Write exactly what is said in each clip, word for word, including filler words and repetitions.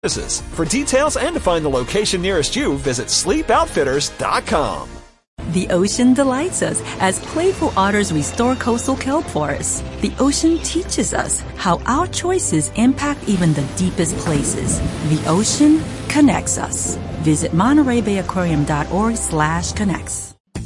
For details and to find the location nearest you, visit sleep outfitters dot com. The ocean delights us as playful otters restore coastal kelp forests. The ocean teaches us how our choices impact even the deepest places. The ocean connects us. Visit Monterey Bay Aquarium dot org slash connects.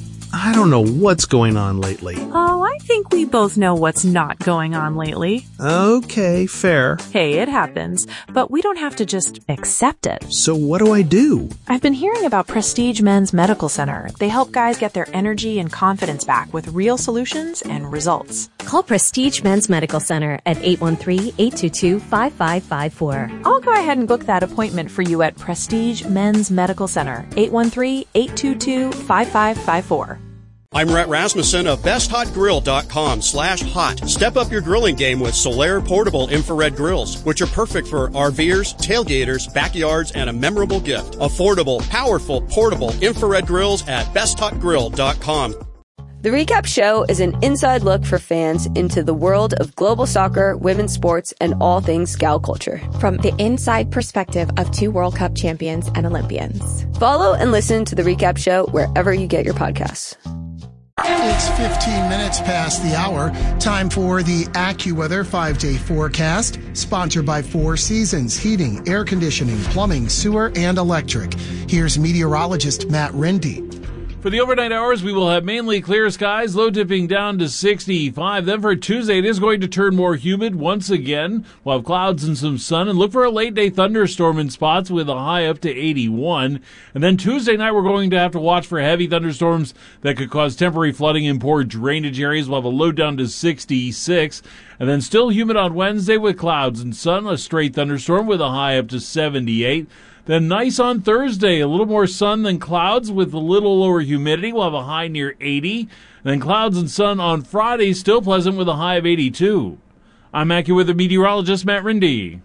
I don't know what's going on lately. Oh, I think we both know what's not going on lately. Okay, fair. Hey, it happens, but we don't have to just accept it. So what do I do? I've been hearing about Prestige Men's Medical Center. They help guys get their energy and confidence back with real solutions and results. Call Prestige Men's Medical Center at eight one three, eight two two, five five five four. I'll go ahead and book that appointment for you at Prestige Men's Medical Center, eight one three, eight two two, five five five four. I'm Rhett Rasmussen of best hot grill dot com slash hot. Step up your grilling game with Solaire portable infrared grills, which are perfect for RVers, tailgaters, backyards, and a memorable gift. Affordable, powerful, portable infrared grills at best hot grill dot com. The Recap Show is an inside look for fans into the world of global soccer, women's sports, and all things Scout culture. From the inside perspective of two World Cup champions and Olympians. Follow and listen to The Recap Show wherever you get your podcasts. It's fifteen minutes past the hour. Time for the AccuWeather five-day forecast, sponsored by Four Seasons Heating, Air Conditioning, Plumbing, Sewer, and Electric. Here's meteorologist Matt Rindy. For the overnight hours, we will have mainly clear skies, low dipping down to sixty-five. Then for Tuesday, it is going to turn more humid once again. We'll have clouds and some sun, and look for a late-day thunderstorm in spots with a high up to eighty-one. And then Tuesday night, we're going to have to watch for heavy thunderstorms that could cause temporary flooding in poor drainage areas. We'll have a low down to sixty-six. And then still humid on Wednesday with clouds and sun, a straight thunderstorm with a high up to seventy-eight. Then nice on Thursday, a little more sun than clouds with a little lower humidity. We'll have a high near eighty. Then clouds and sun on Friday, still pleasant with a high of eighty-two. I'm AccuWeather meteorologist Matt Rindy.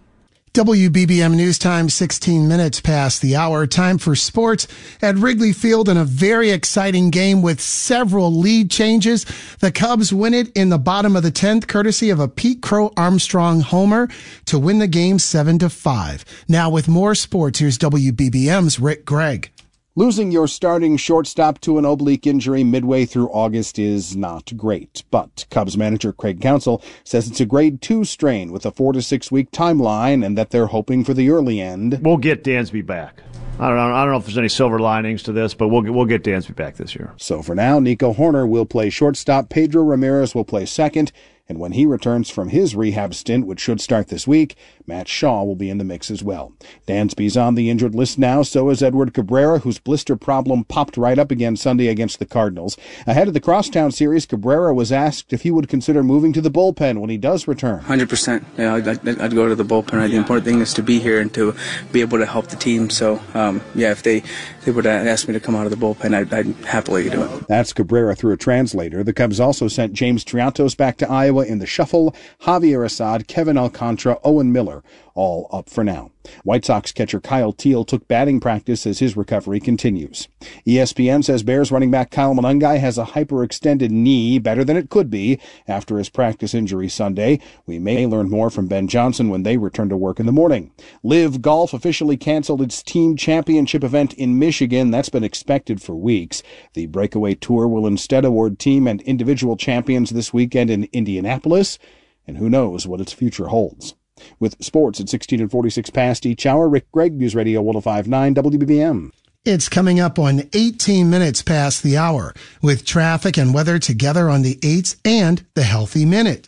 W B B M News Time, sixteen minutes past the hour. Time for sports at Wrigley Field in a very exciting game with several lead changes. The Cubs win it in the bottom of the tenth, courtesy of a Pete Crow Armstrong homer to win the game seven to five. Now with more sports, here's W B B M's Rick Gregg. Losing your starting shortstop to an oblique injury midway through August is not great, but Cubs manager Craig Counsell says it's a grade two strain with a four to six week timeline and that they're hoping for the early end. We'll get Dansby back. I don't know. I don't know if there's any silver linings to this, but we'll we'll get Dansby back this year. So for now, Nico Horner will play shortstop, Pedro Ramirez will play second, and when he returns from his rehab stint, which should start this week, Matt Shaw will be in the mix as well. Dansby's on the injured list now, so is Edward Cabrera, whose blister problem popped right up again Sunday against the Cardinals. Ahead of the Crosstown series, Cabrera was asked if he would consider moving to the bullpen when he does return. one hundred percent. Yeah, I'd, I'd, I'd go to the bullpen. Right? The important thing is to be here and to be able to help the team. So, um, yeah, if they, if they would ask me to come out of the bullpen, I'd, I'd happily do it. That's Cabrera through a translator. The Cubs also sent James Triantos back to Iowa in the shuffle. Javier Assad, Kevin Alcantara, Owen Miller, all up for now. White Sox catcher Kyle Teal took batting practice as his recovery continues. E S P N says Bears running back Kyle Monangai has a hyperextended knee, better than it could be, after his practice injury Sunday. We may learn more from Ben Johnson when they return to work in the morning. Live Golf officially canceled its team championship event in Michigan. That's been expected for weeks. The Breakaway Tour will instead award team and individual champions this weekend in Indianapolis, and who knows what its future holds. With sports at sixteen and forty-six past each hour, Rick Gregg, News Radio one oh five point nine W B B M. It's coming up on eighteen minutes past the hour with traffic and weather together on the eights and the Healthy Minute.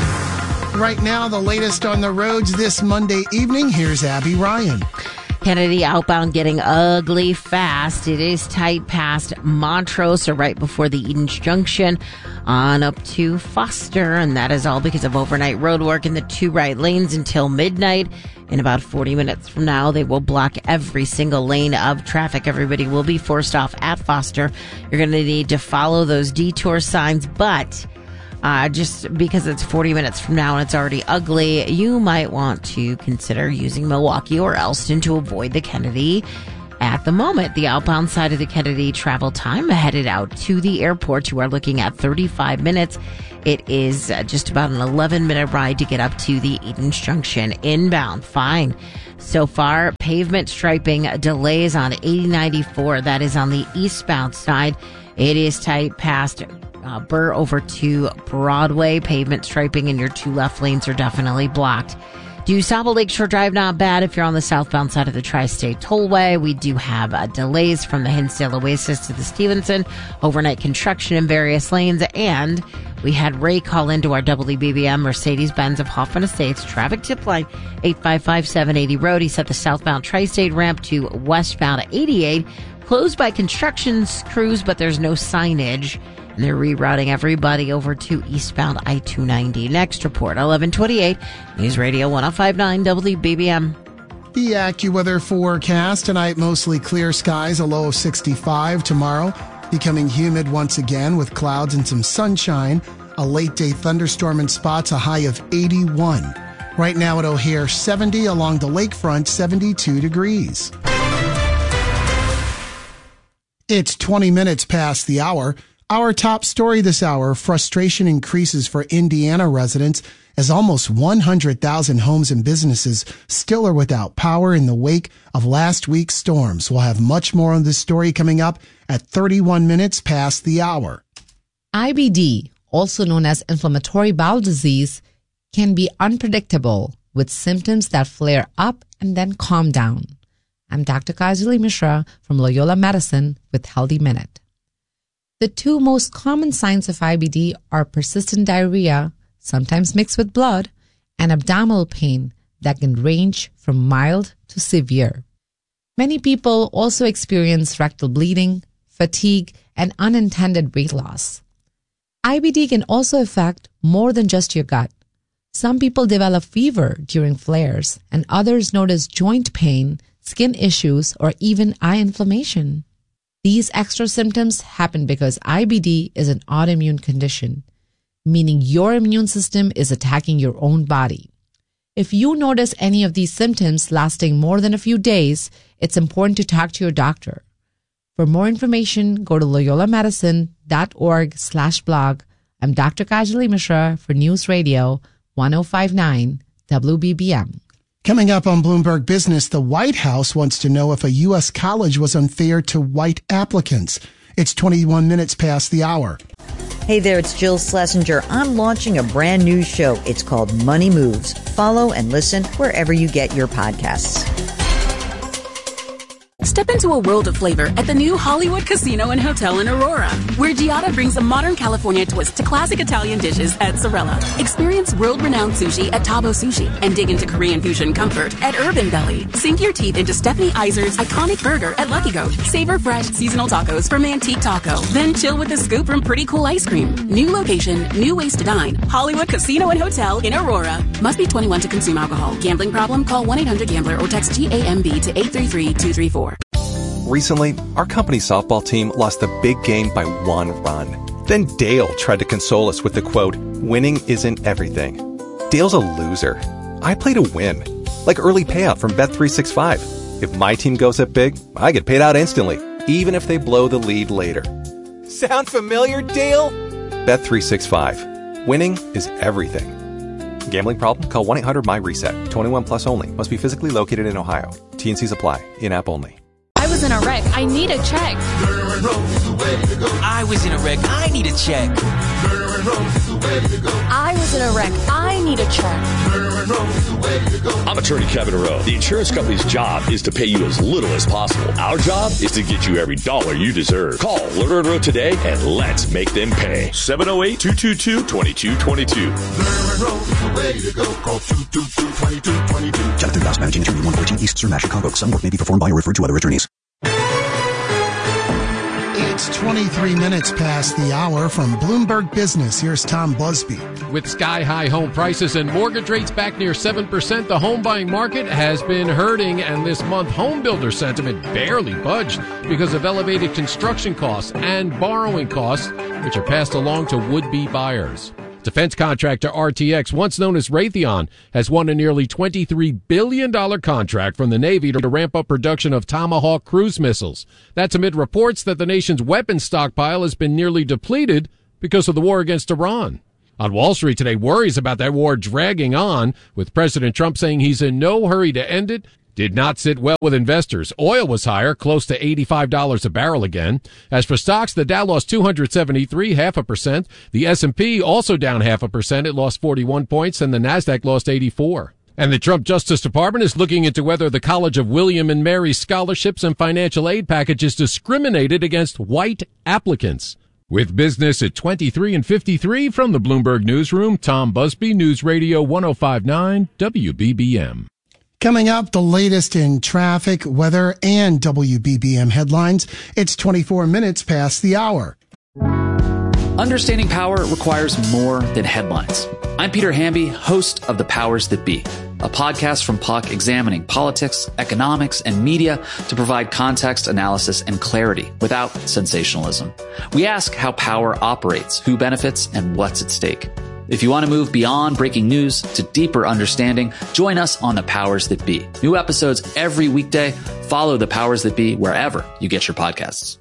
Right now, the latest on the roads this Monday evening. Here's Abby Ryan. Kennedy outbound getting ugly fast. It is tight past Montrose or right before the Edens Junction on up to Foster. And that is all because of overnight road work in the two right lanes until midnight. In about forty minutes from now, they will block every single lane of traffic. Everybody will be forced off at Foster. You're going to need to follow those detour signs, but Uh, just because it's forty minutes from now and it's already ugly, you might want to consider using Milwaukee or Elston to avoid the Kennedy At the moment, the outbound side of the Kennedy travel time headed out to the airport, you are looking at thirty-five minutes. It is uh, just about an eleven minute ride to get up to the Edens Junction. Inbound, fine. So far, pavement striping delays on eighty ninety-four. That is on the eastbound side. It is tight past uh, Burr over to Broadway. Pavement striping in your two left lanes are definitely blocked. DuSable Lakeshore Drive, not bad if you're on the southbound side of the Tri-State Tollway. We do have uh, delays from the Hinsdale Oasis to the Stevenson. Overnight construction in various lanes. And we had Ray call into our W B B M Mercedes-Benz of Hoffman Estates traffic tip line eight five five, seven eighty road. He said the southbound Tri-State ramp to westbound eighty-eight closed by construction crews, but there's no signage. And they're rerouting everybody over to eastbound I two ninety. Next report, eleven twenty-eight, News Radio one oh five point nine W B B M. The AccuWeather forecast tonight, mostly clear skies, a low of sixty-five. Tomorrow, becoming humid once again with clouds and some sunshine. A late day thunderstorm in spots, a high of eighty-one. Right now at O'Hare, seventy. Along the lakefront, seventy-two degrees. It's twenty minutes past the hour. Our top story this hour, frustration increases for Indiana residents as almost one hundred thousand homes and businesses still are without power in the wake of last week's storms. We'll have much more on this story coming up at thirty-one minutes past the hour. I B D, also known as inflammatory bowel disease, can be unpredictable with symptoms that flare up and then calm down. I'm Doctor Kajali Mishra from Loyola Medicine with Healthy Minute. The two most common signs of I B D are persistent diarrhea, sometimes mixed with blood, and abdominal pain that can range from mild to severe. Many people also experience rectal bleeding, fatigue, and unintended weight loss. I B D can also affect more than just your gut. Some people develop fever during flares, and others notice joint pain, skin issues, or even eye inflammation. These extra symptoms happen because I B D is an autoimmune condition, meaning your immune system is attacking your own body. If you notice any of these symptoms lasting more than a few days, it's important to talk to your doctor. For more information, go to loyolamedicine.org slash blog. I'm Doctor Kajali Mishra for News Radio one oh five point nine W B B M. Coming up on Bloomberg Business, the White House wants to know if a U S college was unfair to white applicants. It's twenty-one minutes past the hour. Hey there, it's Jill Schlesinger. I'm launching a brand new show. It's called Money Moves. Follow and listen wherever you get your podcasts. Step into a world of flavor at the new Hollywood Casino and Hotel in Aurora, where Giada brings a modern California twist to classic Italian dishes at Sorella. Experience world-renowned sushi at Tabo Sushi and dig into Korean fusion comfort at Urban Belly. Sink your teeth into Stephanie Iser's iconic burger at Lucky Goat. Savor fresh seasonal tacos from Antique Taco. Then chill with a scoop from Pretty Cool Ice Cream. New location, new ways to dine. Hollywood Casino and Hotel in Aurora. Must be twenty-one to consume alcohol. Gambling problem? Call one eight hundred gambler or text G A M B to eight three three two three four. Recently, our company softball team lost the big game by one run. Then Dale tried to console us with the quote, "Winning isn't everything." Dale's a loser. I play to win. Like early payout from Bet three sixty-five. If my team goes up big, I get paid out instantly, even if they blow the lead later. Sound familiar, Dale? Bet three sixty-five. Winning is everything. Gambling problem? Call one eight hundred M Y reset. twenty-one plus only. Must be physically located in Ohio. T N Cs apply. In-app only. I was in a wreck. I need a check. I was in a wreck. I need a check. I was in a wreck. I need a check. I'm attorney Kevin Rowe. The insurance company's job is to pay you as little as possible. Our job is to get you every dollar you deserve. Call Lerner and Rowe today and let's make them pay. seven oh eight, two two two, two two two two. Call two two two, two two two two. Jonathan Bass, managing attorney, one fourteen East Sir National Convoke. Some work may be performed by or referred to other attorneys. It's twenty-three minutes past the hour from Bloomberg Business. Here's Tom Busby. With sky-high home prices and mortgage rates back near seven percent, the home buying market has been hurting, and this month home builder sentiment barely budged because of elevated construction costs and borrowing costs, which are passed along to would-be buyers. Defense contractor R T X, once known as Raytheon, has won a nearly twenty-three billion dollars contract from the Navy to ramp up production of Tomahawk cruise missiles. That's amid reports that the nation's weapons stockpile has been nearly depleted because of the war against Iran. On Wall Street today, worries about that war dragging on, with President Trump saying he's in no hurry to end it, did not sit well with investors. Oil was higher, close to eighty-five dollars a barrel again. As for stocks, the Dow lost two hundred seventy-three, half a percent. The S and P also down half a percent. It lost forty-one points, and the Nasdaq lost eighty-four. And the Trump Justice Department is looking into whether the College of William and Mary scholarships and financial aid packages discriminated against white applicants. With business at twenty-three and fifty-three from the Bloomberg Newsroom, Tom Busby, News Radio one oh five point nine W B B M. Coming up, the latest in traffic, weather, and W B B M headlines. It's twenty-four minutes past the hour. Understanding power requires more than headlines. I'm Peter Hamby, host of The Powers That Be, a podcast from P U C examining politics, economics, and media to provide context, analysis, and clarity without sensationalism. We ask how power operates, who benefits, and what's at stake. If you want to move beyond breaking news to deeper understanding, join us on The Powers That Be. New episodes every weekday. Follow The Powers That Be wherever you get your podcasts.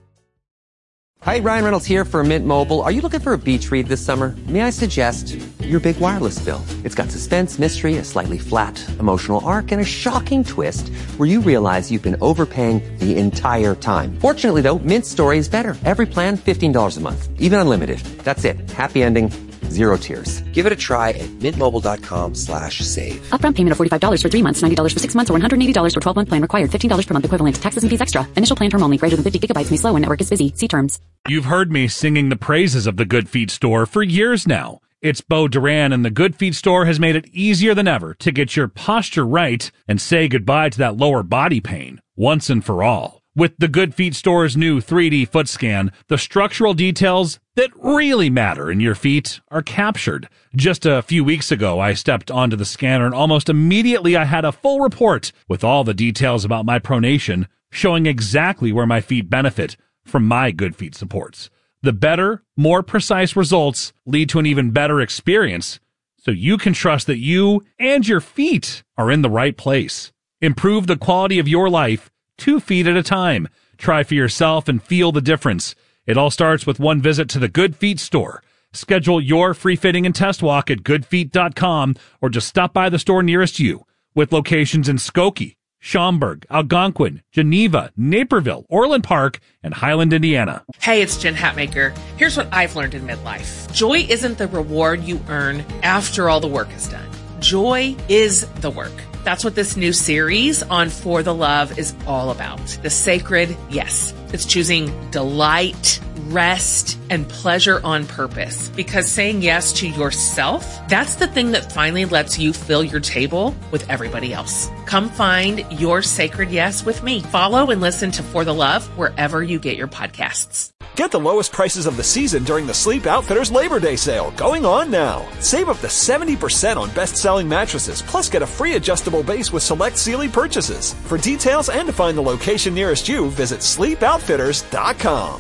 Hi, Ryan Reynolds here for Mint Mobile. Are you looking for a beach read this summer? May I suggest your big wireless bill? It's got suspense, mystery, a slightly flat emotional arc, and a shocking twist where you realize you've been overpaying the entire time. Fortunately, though, Mint's story is better. Every plan, fifteen dollars a month, even unlimited. That's it. Happy ending. Zero tears. Give it a try at mintmobile.com slash save. Upfront payment of forty-five dollars for three months, ninety dollars for six months, or one hundred eighty dollars for twelve month plan required. fifteen dollars per month equivalent. Taxes and fees extra. Initial plan term only. Greater than fifty gigabytes may slow when network is busy. See terms. You've heard me singing the praises of the Good Feet store for years now. It's Bo Duran, and the Good Feet store has made it easier than ever to get your posture right and say goodbye to that lower body pain once and for all. With the Good Feet store's new three D foot scan, the structural details that really matter in your feet are captured. Just a few weeks ago, I stepped onto the scanner, and almost immediately I had a full report with all the details about my pronation, showing exactly where my feet benefit from my Good Feet supports. The better, more precise results lead to an even better experience, so you can trust that you and your feet are in the right place. Improve the quality of your life two feet at a time. Try for yourself and feel the difference. It all starts with one visit to the Good Feet store. Schedule your free fitting and test walk at good feet dot com or just stop by the store nearest you, with locations in Skokie, Schaumburg, Algonquin, Geneva, Naperville, Orland Park, and Highland, Indiana. Hey, it's Jen Hatmaker. Here's what I've learned in midlife. Joy isn't the reward you earn after all the work is done. Joy is the work. That's what this new series on For the Love is all about. The sacred yes. It's choosing delight, rest, and pleasure on purpose. Because saying yes to yourself, that's the thing that finally lets you fill your table with everybody else. Come find your sacred yes with me. Follow and listen to For the Love wherever you get your podcasts. Get the lowest prices of the season during the Sleep Outfitters Labor Day sale, going on now. Save up to seventy percent on best-selling mattresses, plus get a free adjustable base with select Sealy purchases. For details and to find the location nearest you, visit sleep outfitters dot com.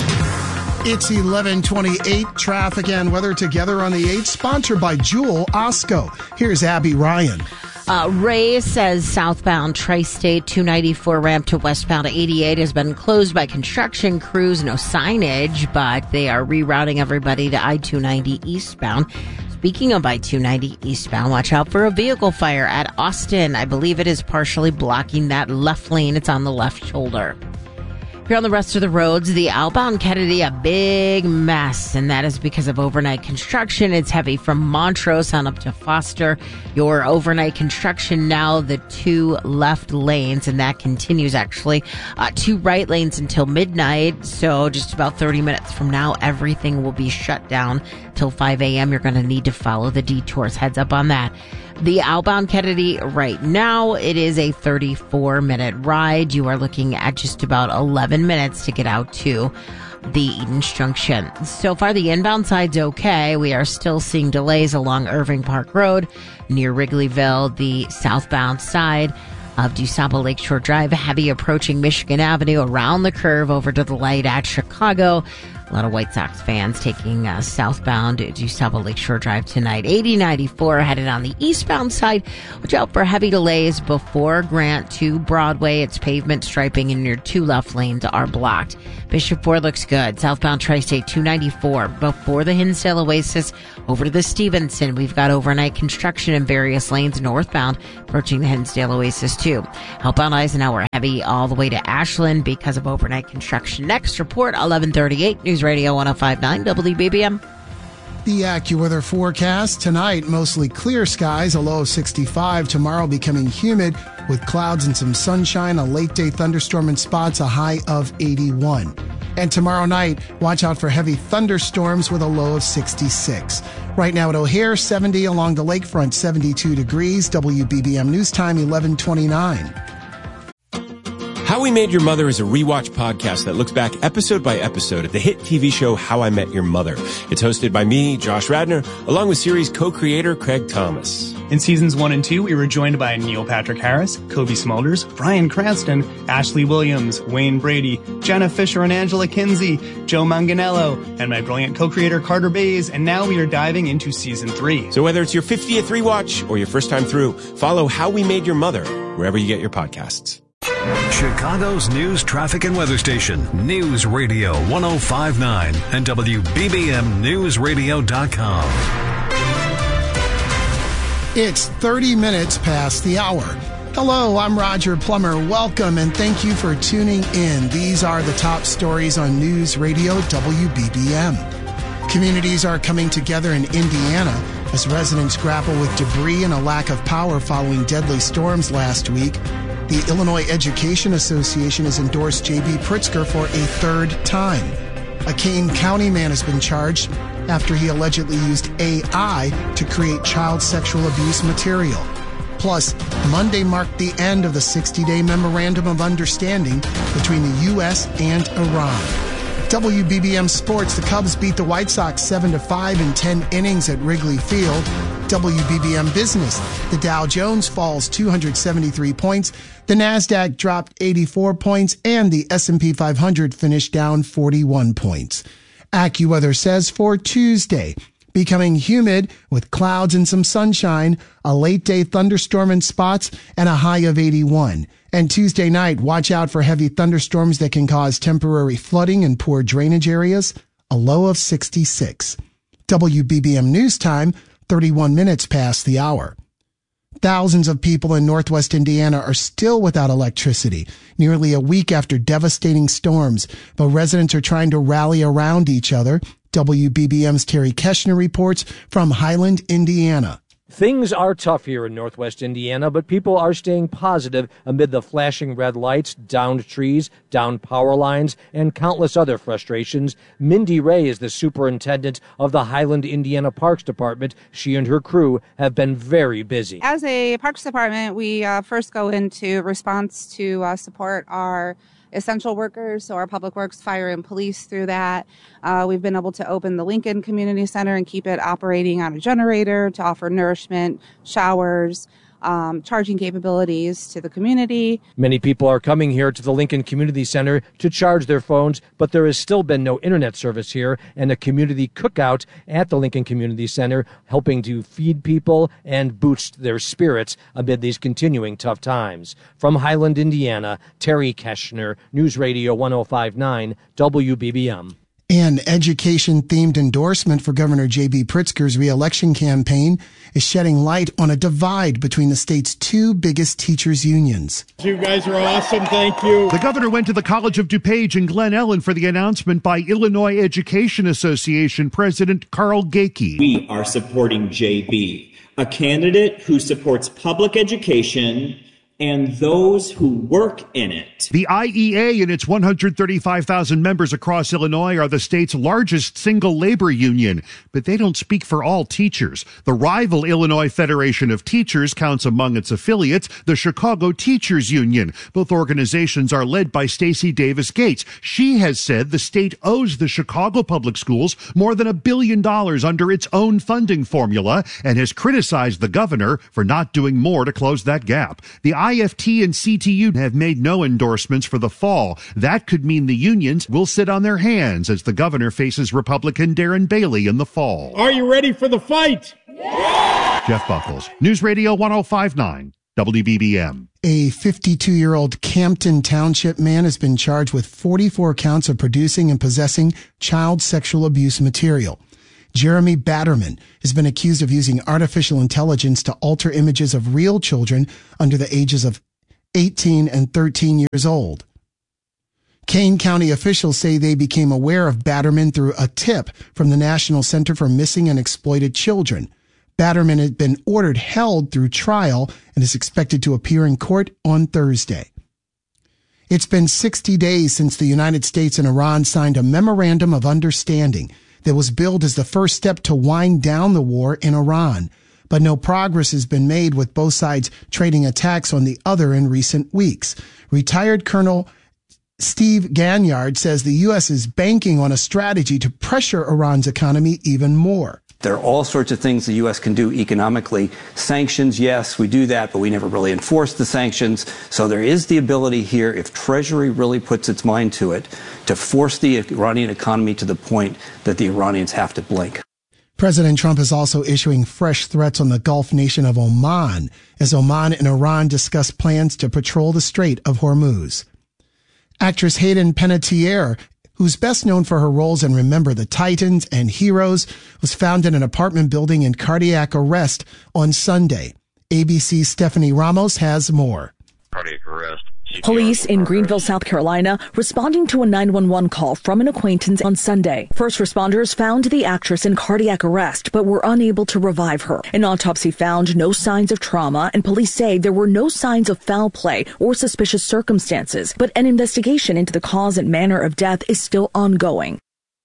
It's eleven twenty-eight. Traffic and weather together on the eighth, sponsored by Jewel Osco. Here's Abby Ryan. Uh, Ray says southbound Tri-State two ninety-four ramp to westbound eighty-eight has been closed by construction crews. No signage, but they are rerouting everybody to I two ninety eastbound. Speaking of I two ninety eastbound, watch out for a vehicle fire at Austin. I believe it is partially blocking that left lane. It's on the left shoulder. Here on the rest of the roads, the outbound Kennedy, a big mess, and that is because of overnight construction. It's heavy from Montrose on up to Foster. Your overnight construction now, the two left lanes, and that continues actually. Uh, two right lanes until midnight, so just about thirty minutes from now, everything will be shut down till five a.m. You're going to need to follow the detours. Heads up on that. The outbound Kennedy right now, it is a thirty-four minute ride. You are looking at just about eleven minutes to get out to the Edens Junction. So far, the inbound side's okay. We are still seeing delays along Irving Park Road near Wrigleyville. The southbound side of DuSable Lakeshore Drive, heavy approaching Michigan Avenue around the curve over to the light at Chicago. A lot of White Sox fans taking uh, southbound to South Lakeshore Drive tonight. eighty ninety-four headed on the eastbound side. Watch out for heavy delays before Grant to Broadway. Its pavement striping and your two left lanes are blocked. Bishop Ford looks good. Southbound Tri-State two ninety-four before the Hinsdale Oasis over to the Stevenson. We've got overnight construction in various lanes northbound approaching the Hinsdale Oasis too. Outbound Eisenhower heavy all the way to Ashland because of overnight construction. Next report, eleven thirty-eight, News Radio one oh five point nine W B B M. The AccuWeather forecast tonight, mostly clear skies, a low of sixty-five. Tomorrow becoming humid with clouds and some sunshine, a late day thunderstorm in spots, a high of eighty-one. And tomorrow night, watch out for heavy thunderstorms with a low of sixty-six. Right now at O'Hare, seventy along the lakefront, seventy-two degrees. W B B M News Time, eleven twenty-nine. How We Made Your Mother is a rewatch podcast that looks back episode by episode at the hit T V show How I Met Your Mother. It's hosted by me, Josh Radnor, along with series co-creator Craig Thomas. In seasons one and two, we were joined by Neil Patrick Harris, Kobe Smulders, Bryan Cranston, Ashley Williams, Wayne Brady, Jenna Fisher and Angela Kinsey, Joe Manganiello, and my brilliant co-creator Carter Bays, and now we are diving into season three. So whether it's your fiftieth rewatch or your first time through, follow How We Made Your Mother wherever you get your podcasts. Chicago's news, traffic, and weather station, News Radio one oh five point nine and W B B M News Radio dot com. It's thirty minutes past the hour. Hello, I'm Roger Plummer. Welcome and thank you for tuning in. These are the top stories on News Radio W B B M. Communities are coming together in Indiana as residents grapple with debris and a lack of power following deadly storms last week. The Illinois Education Association has endorsed J B Pritzker for a third time. A Kane County man has been charged after he allegedly used A I to create child sexual abuse material. Plus, Monday marked the end of the sixty-day Memorandum of Understanding between the U S and Iran. W B B M Sports, the Cubs beat the White Sox seven to five in ten innings at Wrigley Field. W B B M Business, the Dow Jones falls two hundred seventy-three points, the Nasdaq dropped eighty-four points, and the S and P five hundred finished down forty-one points. AccuWeather says for Tuesday, becoming humid with clouds and some sunshine, a late day thunderstorm in spots, and a high of eighty-one. And Tuesday night, watch out for heavy thunderstorms that can cause temporary flooding in poor drainage areas, a low of sixty-six. W B B M News Time, thirty-one minutes past the hour. Thousands of people in Northwest Indiana are still without electricity, nearly a week after devastating storms, but residents are trying to rally around each other. W B B M's Terry Keshner reports from Highland, Indiana. Things are tough here in Northwest Indiana, but people are staying positive amid the flashing red lights, downed trees, downed power lines, and countless other frustrations. Mindy Ray is the superintendent of the Highland, Indiana Parks Department. She and her crew have been very busy. As a Parks Department, we uh, first go into response to uh, support our essential workers, so our public works, fire, and police through that. Uh, we've been able to open the Lincoln Community Center and keep it operating on a generator to offer nourishment, showers, um, charging capabilities to the community. Many people are coming here to the Lincoln Community Center to charge their phones, but there has still been no internet service here, and a community cookout at the Lincoln Community Center helping to feed people and boost their spirits amid these continuing tough times. From Highland, Indiana, Terry Keshner, News Radio one oh five point nine W B B M. An education-themed endorsement for Governor J B Pritzker's re-election campaign is shedding light on a divide between the state's two biggest teachers' unions. You guys are awesome. Thank you. The governor went to the College of DuPage in Glen Ellen for the announcement by Illinois Education Association President Carl Gakey. We are supporting J B, a candidate who supports public education and those who work in it. The I E A and its one hundred thirty-five thousand members across Illinois are the state's largest single labor union, but they don't speak for all teachers. The rival Illinois Federation of Teachers counts among its affiliates the Chicago Teachers Union. Both organizations are led by Stacey Davis Gates. She has said the state owes the Chicago Public Schools more than a billion dollars under its own funding formula and has criticized the governor for not doing more to close that gap. The I F T and C T U have made no endorsements for the fall. That could mean the unions will sit on their hands as the governor faces Republican Darren Bailey in the fall. Are you ready for the fight? Yeah! Jeff Buckles, News Radio one oh five point nine, W B B M. A fifty-two-year-old Campton Township man has been charged with forty-four counts of producing and possessing child sexual abuse material. Jeremy Batterman has been accused of using artificial intelligence to alter images of real children under the ages of eighteen and thirteen years old. Kane County officials say they became aware of Batterman through a tip from the National Center for Missing and Exploited Children. Batterman had been ordered held through trial and is expected to appear in court on Thursday. It's been sixty days since the United States and Iran signed a memorandum of understanding that was billed as the first step to wind down the war in Iran. But no progress has been made, with both sides trading attacks on the other in recent weeks. Retired Colonel Steve Ganyard says the U S is banking on a strategy to pressure Iran's economy even more. There are all sorts of things the U S can do economically. Sanctions, yes, we do that, but we never really enforce the sanctions. So there is the ability here, if Treasury really puts its mind to it, to force the Iranian economy to the point that the Iranians have to blink. President Trump is also issuing fresh threats on the Gulf nation of Oman, as Oman and Iran discuss plans to patrol the Strait of Hormuz. Actress Hayden Panettiere, who's best known for her roles in Remember the Titans and Heroes, was found in an apartment building in cardiac arrest on Sunday. A B C's Stephanie Ramos has more. Cardiac arrest. Police in Greenville, South Carolina, responding to a nine one one call from an acquaintance on Sunday. First responders found the actress in cardiac arrest, but were unable to revive her. An autopsy found no signs of trauma, and police say there were no signs of foul play or suspicious circumstances, but an investigation into the cause and manner of death is still ongoing.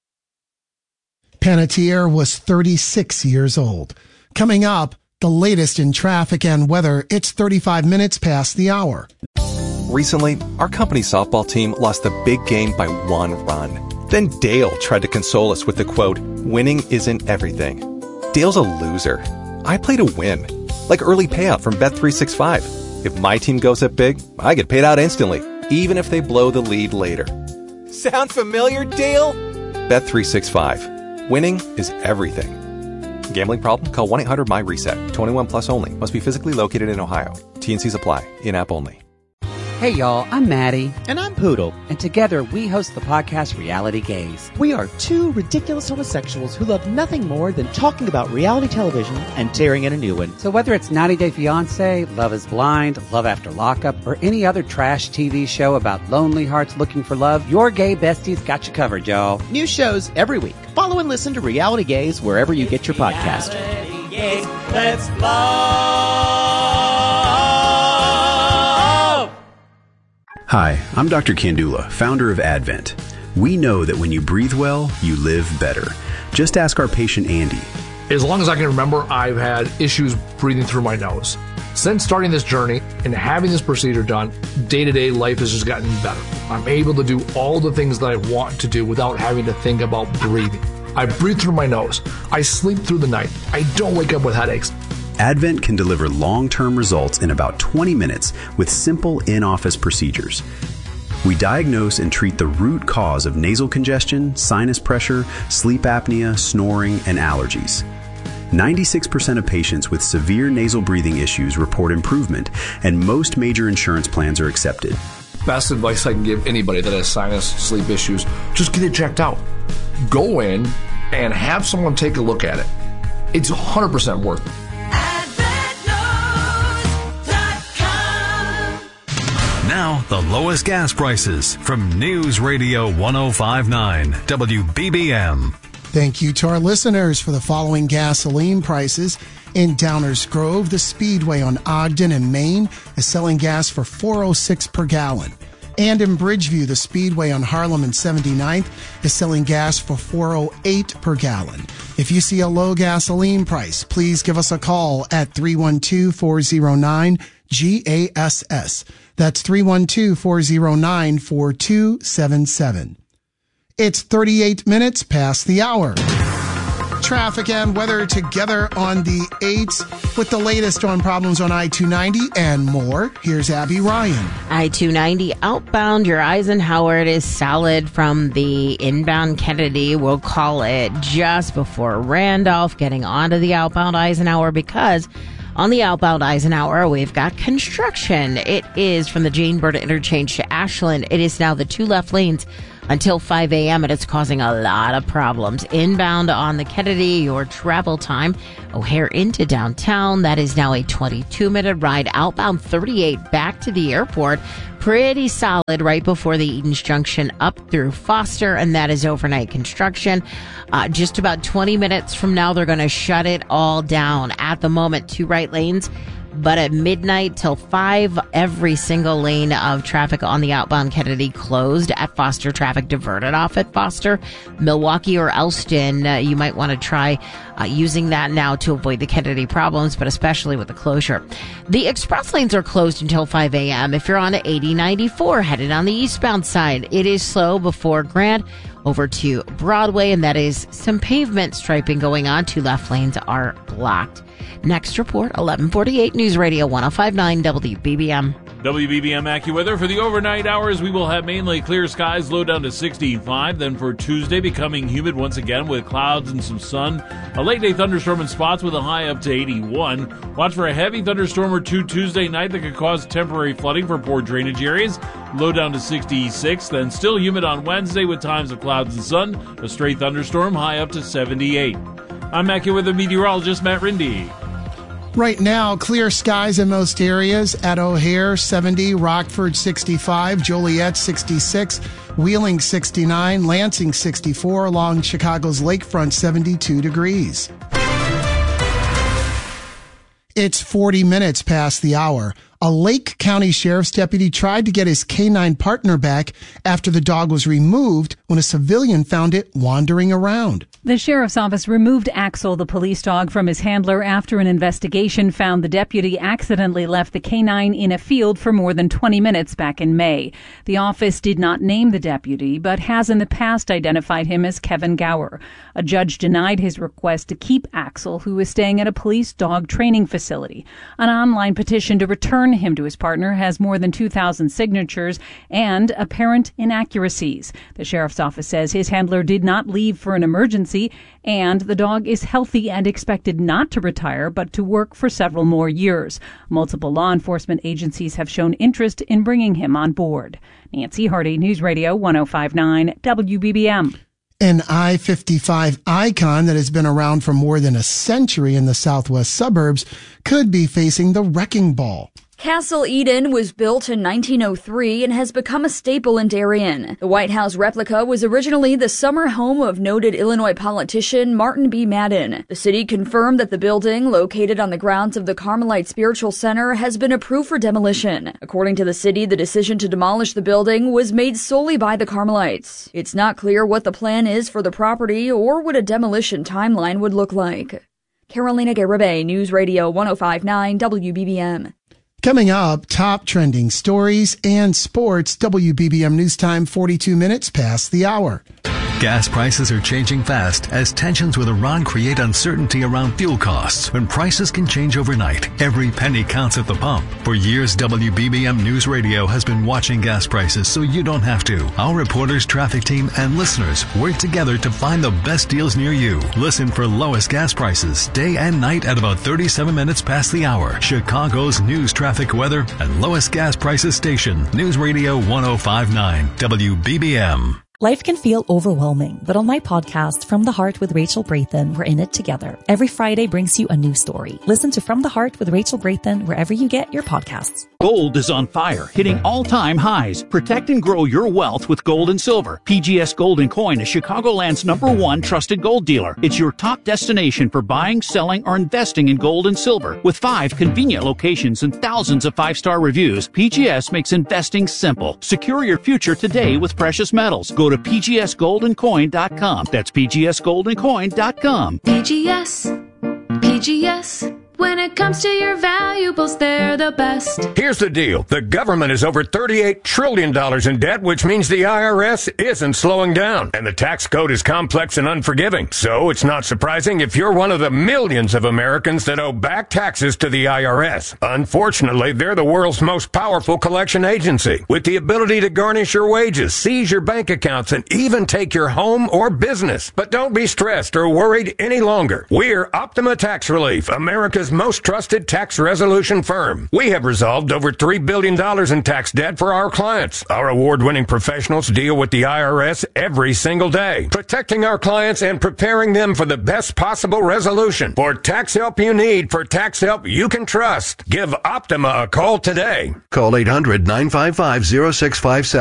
Panettiere was thirty-six years old. Coming up, the latest in traffic and weather. It's thirty-five minutes past the hour. Recently, our company's softball team lost a big game by one run. Then Dale tried to console us with the quote, "Winning isn't everything." Dale's a loser. I play to win. Like early payout from Bet three sixty-five. If my team goes up big, I get paid out instantly, even if they blow the lead later. Sound familiar, Dale? Bet three sixty-five. Winning is everything. Gambling problem? Call one eight hundred M Y reset. twenty-one plus only. Must be physically located in Ohio. T and Cs apply. In-app only. Hey y'all, I'm Maddie. And I'm Poodle. And together we host the podcast Reality Gaze. We are two ridiculous homosexuals who love nothing more than talking about reality television and tearing in a new one. So whether it's ninety day fiancé, Love is Blind, Love After Lockup, or any other trash T V show about lonely hearts looking for love, your gay besties got you covered, y'all. New shows every week. Follow and listen to Reality Gaze wherever you get your podcast. Reality Gaze, let's love. Hi, I'm Doctor Kandula, founder of Advent. We know that when you breathe well, you live better. Just ask our patient Andy. As long as I can remember, I've had issues breathing through my nose. Since starting this journey and having this procedure done, day-to-day life has just gotten better. I'm able to do all the things that I want to do without having to think about breathing. I breathe through my nose. I sleep through the night. I don't wake up with headaches. Advent can deliver long-term results in about twenty minutes with simple in-office procedures. We diagnose and treat the root cause of nasal congestion, sinus pressure, sleep apnea, snoring, and allergies. ninety-six percent of patients with severe nasal breathing issues report improvement, and most major insurance plans are accepted. Best advice I can give anybody that has sinus, sleep issues, just get it checked out. Go in and have someone take a look at it. It's one hundred percent worth it. Now, the lowest gas prices from News Radio one oh five point nine W B B M. Thank you to our listeners for the following gasoline prices. In Downers Grove, the Speedway on Ogden and Maine is selling gas for four oh six per gallon. And in Bridgeview, the Speedway on Harlem and seventy-ninth is selling gas for four oh eight per gallon. If you see a low gasoline price, please give us a call at three one two, four oh nine, G A S S. That's three one two, four oh nine, four two seven seven. It's thirty-eight minutes past the hour. traffic and weather together on the eights with the latest on problems on I two ninety and more. Here's Abby Ryan. I two ninety outbound, your Eisenhower, it is solid from the inbound Kennedy. We'll call it just before Randolph, getting onto the outbound Eisenhower, because on the outbound Eisenhower, we've got construction. It is from the Jane Bird interchange to Ashland. It is now the two left lanes until five a.m. and it's causing a lot of problems. Inbound on the Kennedy, your travel time, O'Hare into downtown, that is now a twenty-two minute ride. Outbound thirty-eight back to the airport, pretty solid right before the Edens Junction up through Foster, and that is overnight construction. Uh, just about twenty minutes from now, they're going to shut it all down. At the moment, two right lanes. But at midnight till five, every single lane of traffic on the outbound Kennedy closed at Foster. Traffic diverted off at Foster. Milwaukee or Elston, uh, you might want to try uh, using that now to avoid the Kennedy problems, but especially with the closure. The express lanes are closed until five a.m. If you're on eighty ninety-four headed on the eastbound side, it is slow before Grant over to Broadway, and that is some pavement striping going on. Two left lanes are blocked. Next report, eleven forty-eight News Radio one oh five point nine W B B M. W B B M AccuWeather. For the overnight hours, we will have mainly clear skies, low down to sixty-five. Then for Tuesday, becoming humid once again with clouds and some sun. A late-day thunderstorm in spots with a high up to eighty-one. Watch for a heavy thunderstorm or two Tuesday night that could cause temporary flooding for poor drainage areas. Low down to sixty-six. Then still humid on Wednesday with times of clouds and sun. A stray thunderstorm, high up to seventy-eight. I'm AccuWeather meteorologist Matt Rindy. Right now, clear skies in most areas. At O'Hare, seventy, Rockford, sixty-five, Joliet, sixty-six, Wheeling, sixty-nine, Lansing, sixty-four, along Chicago's lakefront, seventy-two degrees. It's forty minutes past the hour. A Lake County Sheriff's deputy tried to get his canine partner back after the dog was removed when a civilian found it wandering around. The sheriff's office removed Axel, the police dog, from his handler after an investigation found the deputy accidentally left the canine in a field for more than twenty minutes back in May. The office did not name the deputy, but has in the past identified him as Kevin Gower. A judge denied his request to keep Axel, who is staying at a police dog training facility. An online petition to return him to his partner has more than two thousand signatures and apparent inaccuracies. The sheriff's office says his handler did not leave for an emergency, and the dog is healthy and expected not to retire, but to work for several more years. Multiple law enforcement agencies have shown interest in bringing him on board. Nancy Hardy, News Radio one oh five point nine W B B M. An I fifty-five icon that has been around for more than a century in the southwest suburbs could be facing the wrecking ball. Castle Eden was built in nineteen oh three and has become a staple in Darien. The White House replica was originally the summer home of noted Illinois politician Martin B. Madden. The city confirmed that the building, located on the grounds of the Carmelite Spiritual Center, has been approved for demolition. According to the city, the decision to demolish the building was made solely by the Carmelites. It's not clear what the plan is for the property or what a demolition timeline would look like. Carolina Garibay, News Radio one oh five point nine W B B M. Coming up, top trending stories and sports. W B B M News Time, forty-two minutes past the hour. Gas prices are changing fast as tensions with Iran create uncertainty around fuel costs. When prices can change overnight, every penny counts at the pump. For years, W B B M News Radio has been watching gas prices so you don't have to. Our reporters, traffic team, and listeners work together to find the best deals near you. Listen for lowest gas prices day and night at about thirty-seven minutes past the hour. Chicago's news, traffic, weather, and lowest gas prices station. News Radio one oh five point nine W B B M. Life can feel overwhelming, but on my podcast, From the Heart with Rachel Brathen, we're in it together. Every Friday brings you a new story. Listen to From the Heart with Rachel Brathen wherever you get your podcasts. Gold is on fire, hitting all-time highs. Protect and grow your wealth with gold and silver. P G S Gold and Coin is Chicagoland's number one trusted gold dealer. It's your top destination for buying, selling, or investing in gold and silver. With five convenient locations and thousands of five-star reviews, P G S makes investing simple. Secure your future today with precious metals. Go to P G S gold and coin dot com. That's P G S gold and coin dot com. P G S. P G S. When it comes to your valuables, they're the best. Here's the deal. The government is over thirty-eight trillion dollars in debt, which means the I R S isn't slowing down. And the tax code is complex and unforgiving. So it's not surprising if you're one of the millions of Americans that owe back taxes to the I R S. Unfortunately, they're the world's most powerful collection agency, with the ability to garnish your wages, seize your bank accounts, and even take your home or business. But don't be stressed or worried any longer. We're Optima Tax Relief, America's most trusted tax resolution firm. We have resolved over three billion dollars in tax debt for our clients. Our award-winning professionals deal with the I R S every single day, protecting our clients and preparing them for the best possible resolution. For tax help you need, for tax help you can trust, give Optima a call today. Call eight hundred, nine five five, zero six five seven.